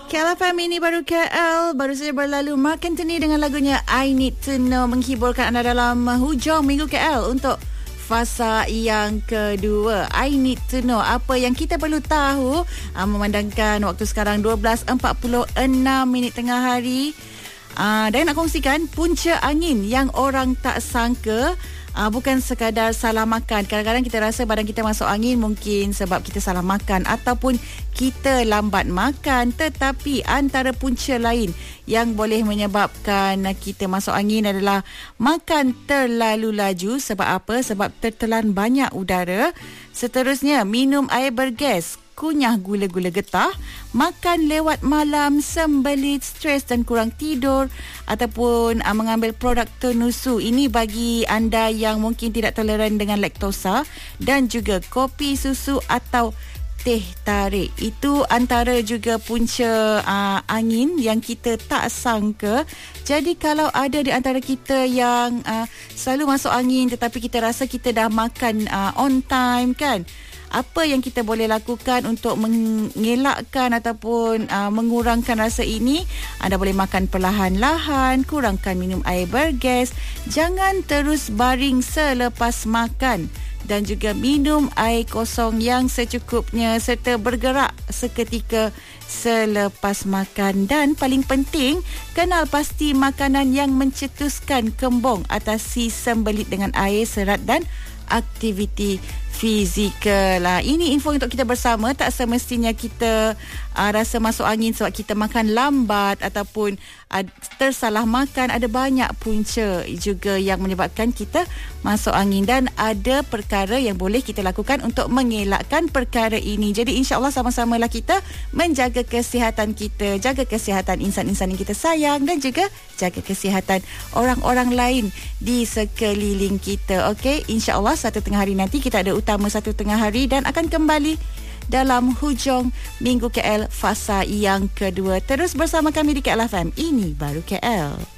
KLFM ini baru KL, baru saja berlalu Mark Anthony dengan lagunya I Need To Know menghiburkan anda dalam hujung minggu KL untuk fasa yang kedua. I Need To Know, apa yang kita perlu tahu, memandangkan waktu sekarang 12.46 tengah hari. Dan nak kongsikan punca angin yang orang tak sangka. Bukan sekadar salah makan. Kadang-kadang kita rasa badan kita masuk angin mungkin sebab kita salah makan ataupun kita lambat makan. Tetapi antara punca lain yang boleh menyebabkan kita masuk angin adalah makan terlalu laju. Sebab apa? Sebab tertelan banyak udara. Seterusnya, minum air bergas, kunyah gula-gula getah, makan lewat malam, sembelit, stres dan kurang tidur, ataupun mengambil produk tenusu. Ini bagi anda yang mungkin tidak toleran dengan laktosa, dan juga kopi, susu atau teh tarik. Itu antara juga punca angin yang kita tak sangka. Jadi kalau ada di antara kita yang selalu masuk angin tetapi kita rasa kita dah makan on time kan, apa yang kita boleh lakukan untuk mengelakkan ataupun mengurangkan rasa ini? Anda boleh makan perlahan-lahan, kurangkan minum air bergas, jangan terus baring selepas makan, dan juga minum air kosong yang secukupnya serta bergerak seketika selepas makan. Dan paling penting, kenal pasti makanan yang mencetuskan kembung, atasi sembelit dengan air, serat dan aktiviti fizikal. Ini info untuk kita bersama. Tak semestinya kita rasa masuk angin sebab kita makan lambat ataupun tersalah makan. Ada banyak punca juga yang menyebabkan kita masuk angin, dan ada perkara yang boleh kita lakukan untuk mengelakkan perkara ini. Jadi insya-Allah sama-samalah kita menjaga kesihatan kita, jaga kesihatan insan-insan yang kita sayang, dan juga jaga kesihatan orang-orang lain di sekeliling kita. Okey, insya-Allah satu tengah hari nanti kita ada utama satu tengah hari dan akan kembali dalam hujung minggu KL fasa yang kedua. Terus bersama kami di KLFM, ini baru KL.